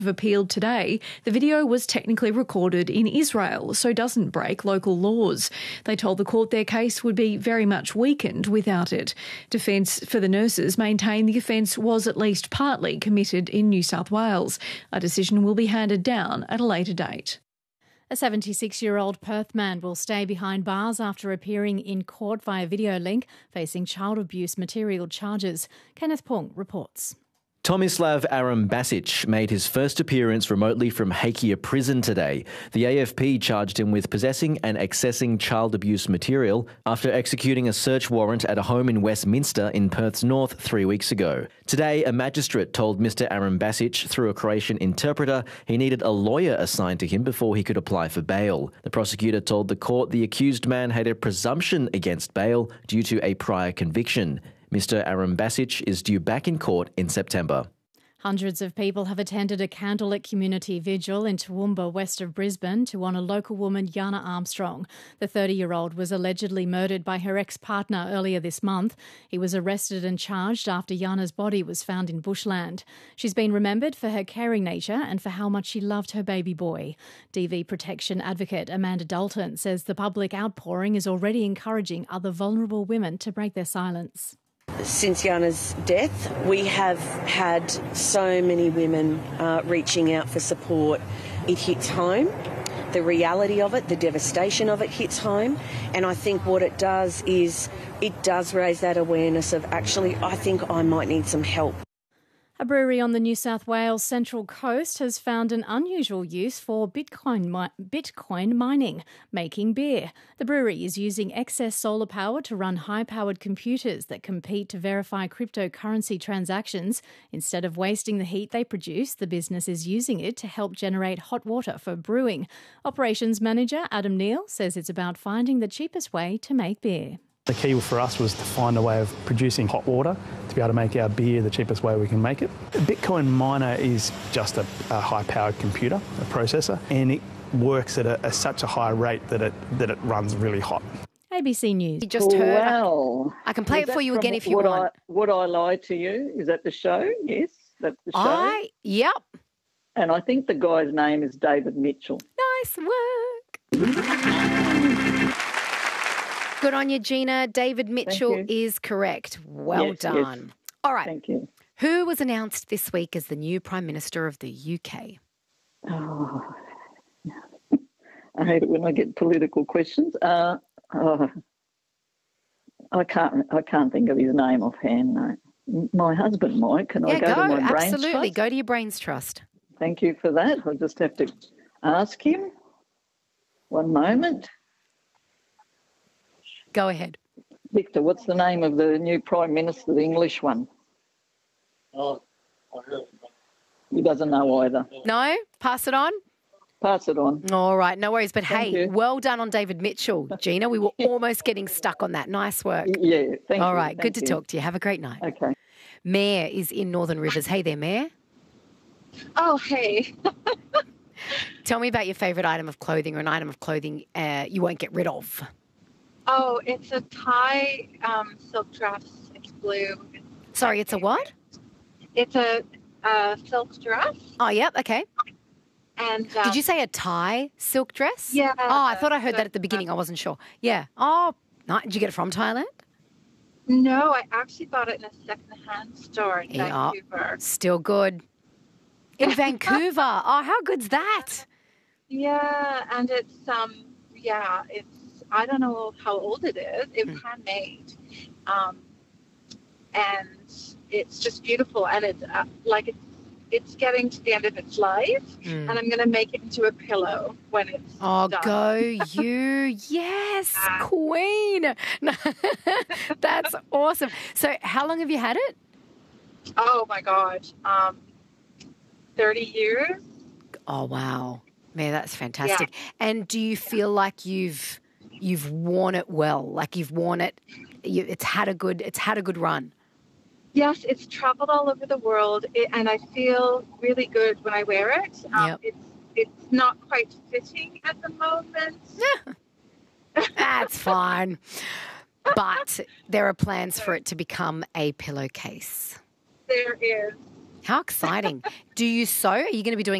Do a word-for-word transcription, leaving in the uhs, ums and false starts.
have appealed today. The video was technically recorded in Israel, so doesn't break local laws. They told the court their case would be very much weakened without it. Defence for the nurses maintain the offence was at least partly committed in New South Wales. A decision will be handed down at a later date. A seventy-six-year-old Perth man will stay behind bars after appearing in court via video link, facing child abuse material charges. Kenneth Pung reports. Tomislav Arambasic made his first appearance remotely from Hakea prison today. The A F P charged him with possessing and accessing child abuse material after executing a search warrant at a home in Westminster in Perth's north three weeks ago. Today, a magistrate told Mister Arambasic through a Croatian interpreter he needed a lawyer assigned to him before he could apply for bail. The prosecutor told the court the accused man had a presumption against bail due to a prior conviction. Mister Arambasic is due back in court in September. Hundreds of people have attended a candlelit community vigil in Toowoomba, west of Brisbane, to honour local woman Yana Armstrong. The thirty-year-old was allegedly murdered by her ex-partner earlier this month. He was arrested and charged after Yana's body was found in bushland. She's been remembered for her caring nature and for how much she loved her baby boy. D V protection advocate Amanda Dalton says the public outpouring is already encouraging other vulnerable women to break their silence. Since Yana's death, we have had so many women uh, reaching out for support. It hits home. The reality of it, the devastation of it hits home. And I think what it does is it does raise that awareness of actually, I think I might need some help. A brewery on the New South Wales Central Coast has found an unusual use for Bitcoin mi- Bitcoin mining, making beer. The brewery is using excess solar power to run high-powered computers that compete to verify cryptocurrency transactions. Instead of wasting the heat they produce, the business is using it to help generate hot water for brewing. Operations manager Adam Neal says it's about finding the cheapest way to make beer. The key for us was to find a way of producing hot water to be able to make our beer the cheapest way we can make it. A Bitcoin miner is just a, a high-powered computer, a processor, and it works at a, a, such a high rate that it that it runs really hot. A B C News. You just heard. Wow. I can play Is it for you again if you would want. I, would I lie to you? Is that the show? Yes, that's the show. I, yep. And I think the guy's name is David Mitchell. Nice work. Good on you, Gina. David Mitchell is correct. Well yes, done. Yes. All right. Thank you. Who was announced this week as the new Prime Minister of the U K? Oh, I hate it when I get political questions. Uh, oh, I can't. I can't think of his name offhand. No. My husband might. Can yeah, I go, go to my brains absolutely. trust? Go to your brains trust. Thank you for that. I'll just have to ask him. One moment. Go ahead. Victor, what's the name of the new Prime Minister, the English one? Oh, I heard. He doesn't know either. No? Pass it on? Pass it on. All right, no worries. But Thank hey, you. well done on David Mitchell, Gina. We were almost getting stuck on that. Nice work. Yeah, thank All you. right, Thank good to you. talk to you. Have a great night. Okay. Mayor is in Northern Rivers. Hey there, Mayor. Oh, hey. Tell me about your favourite item of clothing or an item of clothing uh, you won't get rid of. Oh, it's a tie um, silk dress. It's blue. It's Sorry, it's a what? It's a, a silk dress. Oh, yep, okay. And um, Did you say a tie silk dress? Yeah. Oh, I thought I heard that at the beginning. I wasn't sure. Yeah. Oh, nice. Did you get it from Thailand? No, I actually bought it in a second-hand store in Yeah. Vancouver. Still good. In Vancouver. Oh, how good's that? Yeah, and it's um, yeah, it's I don't know how old it is. It's Mm. handmade, um, and it's just beautiful. And it's uh, like it's it's getting to the end of its life, Mm. and I'm going to make it into a pillow when it's Oh, done. go you. Yes, queen. No, that's awesome. So how long have you had it? Oh my God, um, thirty years. Oh, wow. Man, that's fantastic. And do you feel like you've you've worn it well? Like you've worn it, you, it's had a good it's had a good run? Yes, it's traveled all over the world, it, and I feel really good when I wear it. Um, Yep. It's it's not quite fitting at the moment. That's fine. But there are plans for it to become a pillowcase. There is. How exciting. Do you sew? Are you going to be doing